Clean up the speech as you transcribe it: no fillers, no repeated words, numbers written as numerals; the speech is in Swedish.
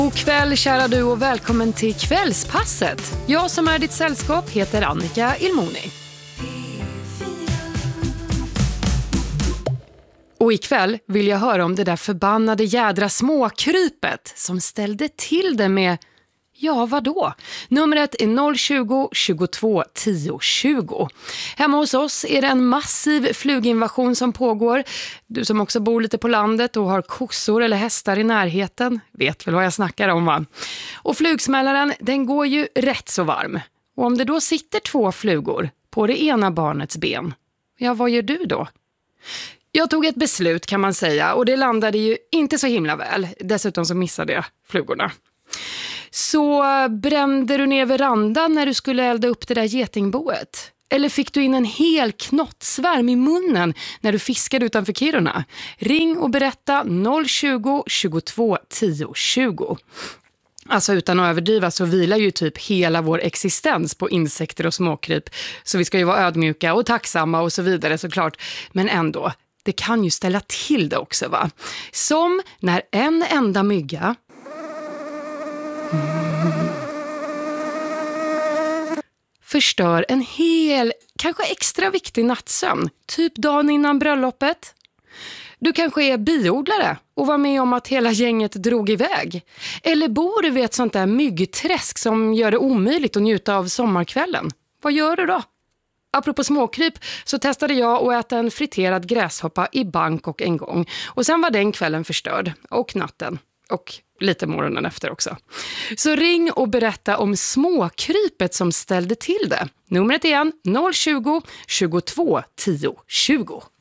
God kväll kära du och välkommen till Kvällspasset. Jag som är ditt sällskap heter Annika Ilmoni. Och ikväll vill jag höra om det där förbannade jädra småkrypet som ställde till det med, ja vadå? Numret är 020 22 10 20. Hemma hos oss är det en massiv fluginvasion som pågår. Du som också bor lite på landet och har kossor eller hästar i närheten vet väl vad jag snackar om, va? Och flugsmällaren, den går ju rätt så varm. Och om det då sitter 2 flugor på det ena barnets ben, ja vad gör du då? Jag tog ett beslut kan man säga och det landade ju inte så himla väl. Dessutom så missade jag flugorna. Så brände du ner verandan när du skulle elda upp det där getingboet? Eller fick du in en hel knottsvärm i munnen när du fiskade utanför Kiruna? Ring och berätta 020 22 10 20. Alltså utan att överdriva så vilar ju typ hela vår existens på insekter och småkryp. Så vi ska ju vara ödmjuka och tacksamma och så vidare såklart. Men ändå, det kan ju ställa till det också, va? Som när en enda mygga förstör en hel, kanske extra viktig nattsömn, typ dagen innan bröllopet. Du kanske är biodlare och var med om att hela gänget drog iväg. Eller bor du vid ett sånt där myggträsk som gör det omöjligt att njuta av sommarkvällen. Vad gör du då? Apropå småkryp så testade jag att äta en friterad gräshoppa i Bangkok en gång. Och sen var den kvällen förstörd. Och natten. Och lite morgonen efter också. Så ring och berätta om småkrypet som ställde till det. Numret igen 020 22 10 20.